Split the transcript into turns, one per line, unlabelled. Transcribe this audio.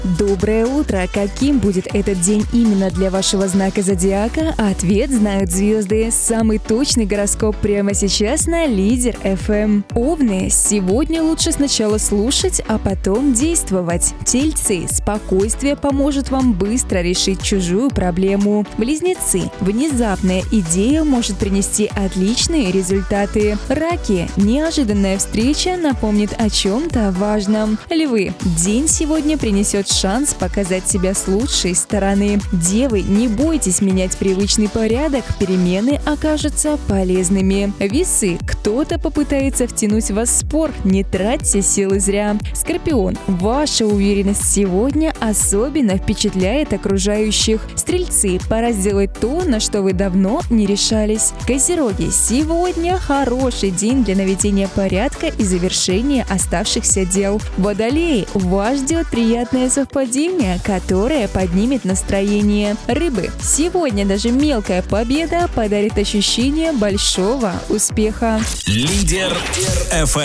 Доброе утро! Каким будет этот день именно для вашего знака зодиака? Ответ знают звезды. Самый точный гороскоп прямо сейчас на Лидер FM. Овны, сегодня лучше сначала слушать, а потом действовать. Тельцы, спокойствие поможет вам быстро решить чужую проблему. Близнецы, внезапная идея может принести отличные результаты. Раки, неожиданная встреча напомнит о чем-то важном. Львы, день сегодня принесет шанс показать себя с лучшей стороны. Девы, не бойтесь менять привычный порядок, перемены окажутся полезными. Весы, кто-то попытается втянуть вас в спор, не тратьте силы зря. Скорпион, ваша уверенность сегодня особенно впечатляет окружающих. Стрельцы, пора сделать то, на что вы давно не решались. Козероги, сегодня хороший день для наведения порядка и завершения оставшихся дел. Водолеи, вас ждет приятное совпадение, которое поднимет настроение. Рыбы, сегодня даже мелкая победа подарит ощущение большого успеха.
Лидер FM.